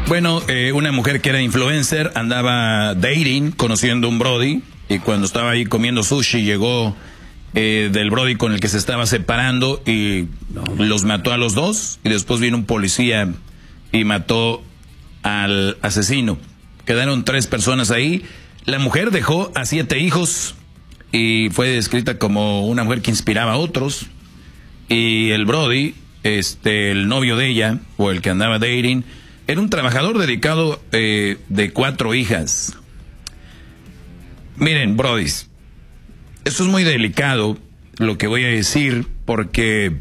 Bueno, una mujer que era influencer andaba dating, conociendo un brody, y cuando estaba ahí comiendo sushi llegó del brody con el que se estaba separando y los mató a los dos, y después vino un policía y mató al asesino. Quedaron 3 personas ahí. La mujer dejó a 7 hijos y fue descrita como una mujer que inspiraba a otros. Y el brody, el novio de ella, o el que andaba dating, era un trabajador dedicado de 4 hijas. Miren, brodis, esto es muy delicado lo que voy a decir, porque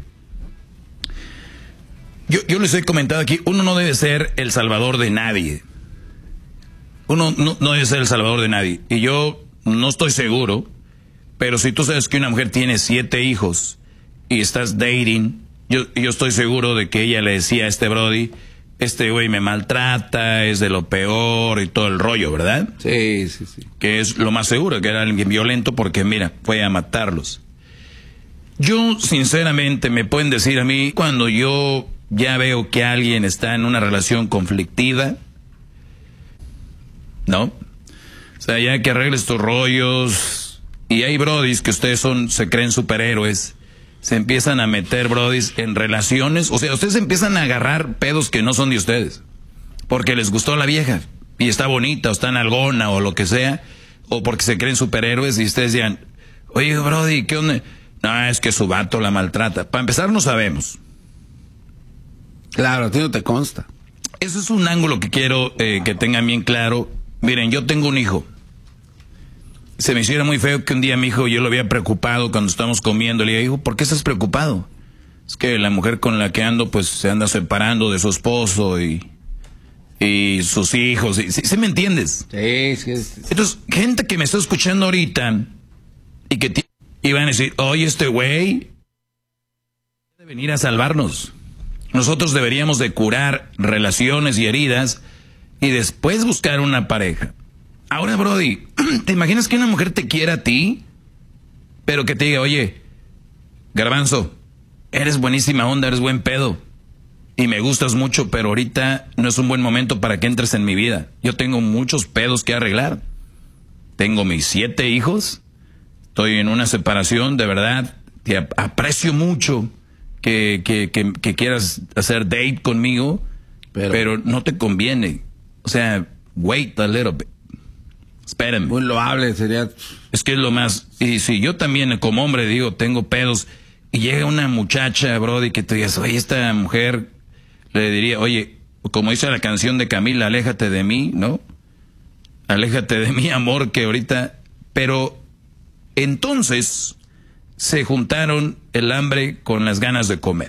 yo les he comentado aquí, uno no debe ser el salvador de nadie. Uno no debe ser el salvador de nadie. Y yo no estoy seguro, pero si tú sabes que una mujer tiene 7 hijos y estás dating, yo estoy seguro de que ella le decía a este brody, este güey me maltrata, es de lo peor y todo el rollo, ¿verdad? Sí. Que es lo más seguro, que era alguien violento, porque mira, fue a matarlos. Yo, sinceramente, me pueden decir a mí, cuando yo ya veo que alguien está en una relación conflictiva, ¿no? O sea, ya que arregles tus rollos, y hay brodis que ustedes se creen superhéroes, se empiezan a meter, brodis, en relaciones. O sea, ustedes empiezan a agarrar pedos que no son de ustedes, porque les gustó la vieja, y está bonita, o está nalgona, o lo que sea, o porque se creen superhéroes, y ustedes digan, oye, brody, ¿qué onda? No, es que su vato la maltrata. Para empezar, no sabemos. Claro, a ti no te consta. Eso es un ángulo que quiero que tengan bien claro. Miren, yo tengo un hijo. Se me hiciera muy feo que un día mi hijo, yo lo había preocupado cuando estábamos comiendo. Le dije, hijo, ¿por qué estás preocupado? Es que la mujer con la que ando, pues se anda separando de su esposo y sus hijos. ¿Sí me entiendes? Sí. Entonces, gente que me está escuchando ahorita y que iban a decir, oye, este güey debe venir a salvarnos. Nosotros deberíamos de curar relaciones y heridas y después buscar una pareja. Ahora, brody, ¿te imaginas que una mujer te quiera a ti, pero que te diga, oye, Garbanzo, eres buenísima onda, eres buen pedo, y me gustas mucho, pero ahorita no es un buen momento para que entres en mi vida? Yo tengo muchos pedos que arreglar. Tengo mis 7 hijos, estoy en una separación, de verdad, te aprecio mucho que quieras hacer date conmigo, pero no te conviene. O sea, wait a little bit. Espérenme. Muy loable sería. Es que es lo más. Y si yo también, como hombre, digo, tengo pedos, y llega una muchacha, brody, que te digas, oye, esta mujer, le diría, oye, como dice la canción de Camila, aléjate de mí, ¿no? Aléjate de mí, amor, que ahorita. Pero entonces se juntaron el hambre con las ganas de comer.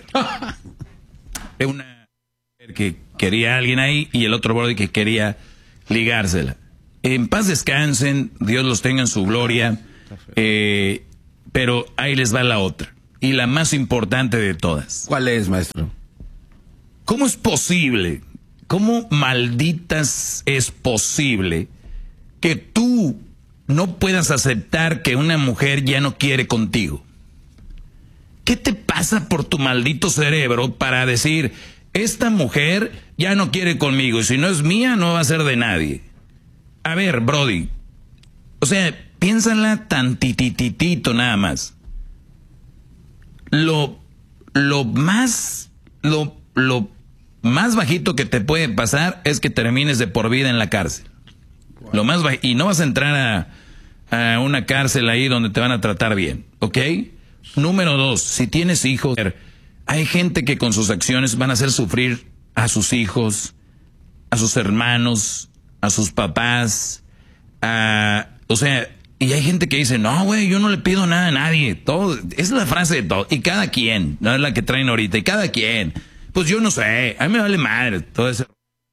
Una mujer que quería a alguien ahí y el otro brody que quería ligársela. En paz descansen, Dios los tenga en su gloria, pero ahí les va la otra, y la más importante de todas. ¿Cuál es, maestro? ¿Cómo es posible, cómo malditas es posible que tú no puedas aceptar que una mujer ya no quiere contigo? ¿Qué te pasa por tu maldito cerebro para decir, esta mujer ya no quiere conmigo, y si no es mía, no va a ser de nadie? A ver, brody, o sea, piénsala tantititito nada más. Lo más bajito que te puede pasar es que termines de por vida en la cárcel. Wow. Lo más y no vas a entrar a una cárcel ahí donde te van a tratar bien, ¿ok? Número 2, si tienes hijos, hay gente que con sus acciones van a hacer sufrir a sus hijos, a sus hermanos, a sus papás, o sea, y hay gente que dice, no, güey, yo no le pido nada a nadie, todo, es la frase de todo, y cada quien, no es la que traen ahorita, y cada quien, pues yo no sé, a mí me vale madre, todo eso.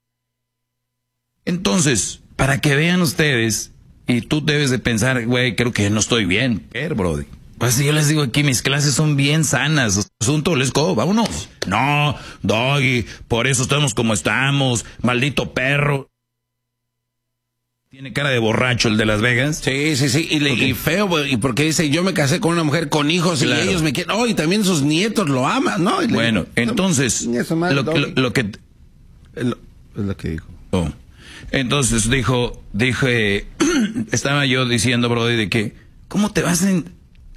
Entonces, para que vean ustedes, y tú debes de pensar, güey, creo que no estoy bien, brody. Pues yo les digo aquí, mis clases son bien sanas. Asunto, let's go, vámonos. No, doggy, por eso estamos como estamos, maldito perro. Tiene cara de borracho el de Las Vegas. Sí. Y feo, y porque dice, yo me casé con una mujer con hijos, claro, y ellos me quieren. Oh, y también sus nietos lo aman, ¿no? Bueno, entonces, lo que... Es lo que dijo. Oh. Entonces dije, estaba yo diciendo, Brody, de que, ¿cómo te vas a...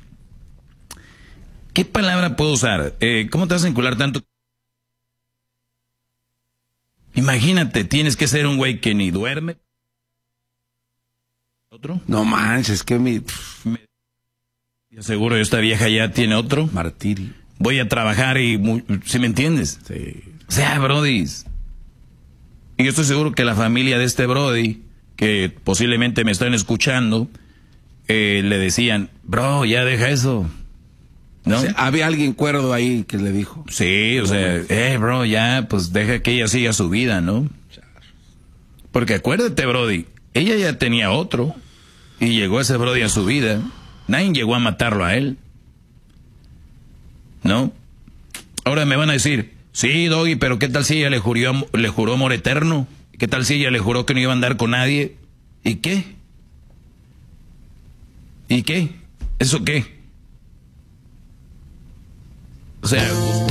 ¿Qué palabra puedo usar? ¿Cómo te vas a encular tanto? Imagínate, tienes que ser un güey que ni duerme. ¿Otro? No manches, que me seguro esta vieja ya tiene otro. martirio. Voy a trabajar y... ¿Sí me entiendes? Sí. O sea, Brody. Y yo estoy seguro que la familia de este Brody, que posiblemente me están escuchando, le decían, bro, ya deja eso. ¿No? O sea, había alguien cuerdo ahí que le dijo. Sí, o sea, bro, ya, pues deja que ella siga su vida, ¿no? Porque acuérdate, Brody, ella ya tenía otro y llegó ese Brody a su vida. Nadie llegó a matarlo a él, ¿no? Ahora me van a decir, sí, Doggy, pero ¿qué tal si ella le juró amor eterno? ¿Qué tal si ella le juró que no iba a andar con nadie? ¿Y qué? ¿Y qué? ¿Eso qué? O sea,